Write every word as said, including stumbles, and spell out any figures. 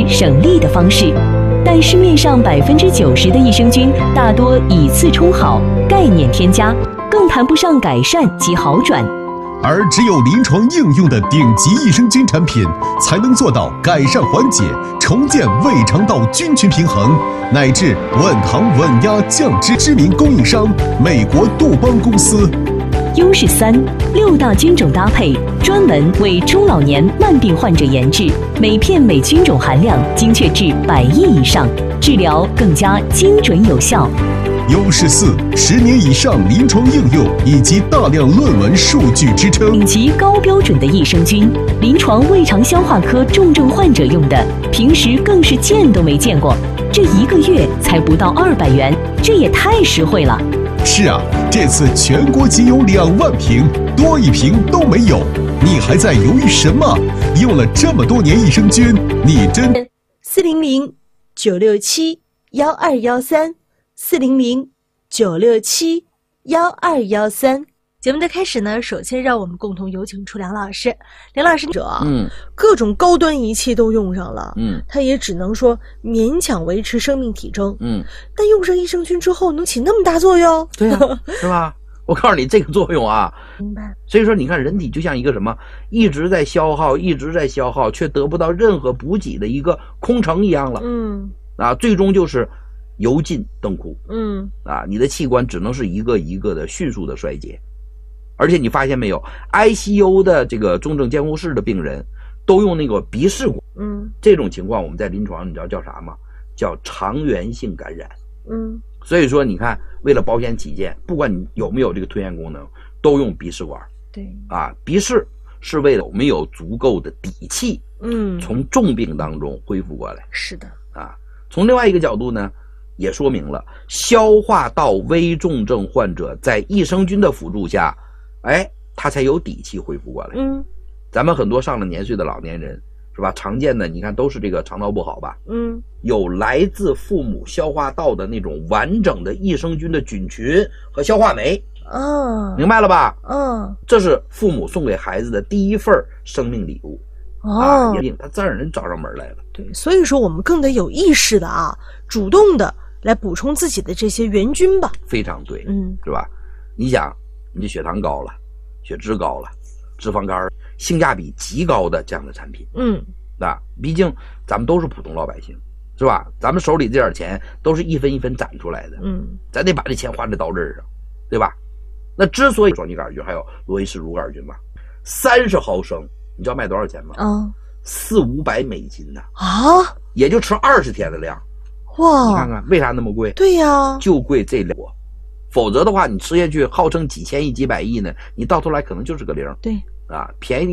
省力的方式。但市面上百分之九十的益生菌大多以次充好，概念添加，更谈不上改善及好转。 而只有临床应用的顶级益生菌产品，才能做到改善缓解、重建胃肠道菌群平衡，乃至稳糖稳压降脂。知名供应商美国杜邦公司。 优势三，六大菌种搭配，专门为中老年慢病患者研制，每片每菌种含量精确至百亿以上，治疗更加精准有效。 优势四，十年以上临床应用以及大量论文数据支撑， 顶级高标准的益生菌，临床胃肠消化科重症患者用的，平时更是见都没见过。这一个月才不到二百元，这也太实惠了。 是啊，这次全国仅有两万瓶，多一瓶都没有，你还在犹豫什么？用了这么多年益生菌，你真四零零九六七幺二幺三四零零九六七幺二幺三。节目的开始呢，首先让我们共同有请出梁老师。梁老师， 嗯， 各种高端仪器都用上了， 嗯， 他也只能说勉强维持生命体征， 嗯， 但用上益生菌之后能起那么大作用？ 对呀、啊，是吧？我告诉你这个作用啊， 明白。 所以说，你看人体就像一个什么，一直在消耗，一直在消耗，却得不到任何补给的一个空城一样了， 嗯， 啊，最终就是油尽灯枯， 嗯， 啊，你的器官只能是一个一个的迅速的衰竭。而且你发现没有 ，I C U 的这个重症监护室的病人都用那个鼻试管， 嗯， 这种情况我们在临床你知道叫啥吗？叫肠源性感染。 嗯， 所以说你看，为了保险起见，不管你有没有这个吞咽功能，都用鼻试管。 对， 啊，鼻试是为了有没有足够的底气， 嗯， 从重病当中恢复过来。 是的， 啊，从另外一个角度呢，也说明了消化道危重症患者在益生菌的辅助下，哎，他才有底气恢复过来。 嗯， 咱们很多上了年岁的老年人，是吧？常见的你看都是这个肠道不好吧？ 嗯， 有来自父母消化道的那种完整的益生菌的菌群和消化酶。 啊， 明白了吧？ 嗯， 这是父母送给孩子的第一份生命礼物。 哦， 啊，他自然人找上门来了。 对，所以说我们更得有意识的啊，主动的来补充自己的这些元菌吧。 非常对， 嗯， 是吧？你想，你的血糖高了，血脂高了，脂肪肝，性价比极高的这样的产品， 嗯， 那毕竟咱们都是普通老百姓，是吧？咱们手里这点钱都是一分一分攒出来的， 嗯， 咱得把这钱花在刀刃上，对吧？那之所以双歧杆菌还有罗伊氏乳杆菌嘛，三十毫升，你知道卖多少钱吗？ 啊， 四五百美金呢， 啊， 也就吃二十天的量。 哇， 你看看为啥那么贵？ 对呀， 就贵这两，否则的话，你吃下去号称几千亿、几百亿呢，你到头来可能就是个零。 对， 啊，便宜。